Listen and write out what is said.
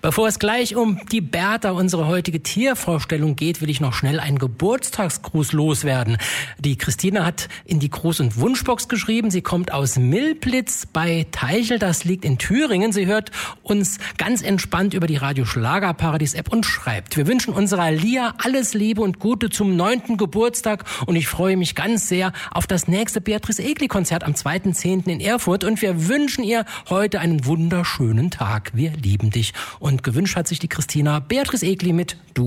Bevor es gleich um die Bertha, unsere heutige Tiervorstellung geht, will ich noch schnell einen Geburtstagsgruß loswerden. Die Christina hat in die Gruß- und Wunschbox geschrieben. Sie kommt aus Milplitz bei Teichel, das liegt in Thüringen. Sie hört uns ganz entspannt über die Radio Schlagerparadies App und schreibt: Wir wünschen unserer Lia alles Liebe und Gute zum 9. Geburtstag und ich freue mich ganz sehr auf das nächste Beatrice Egli Konzert am 2.10. in Erfurt und wir wünschen ihr heute einen wunderschönen Tag. Wir lieben dich. Und gewünscht hat sich die Christina Beatrice Egli mit Du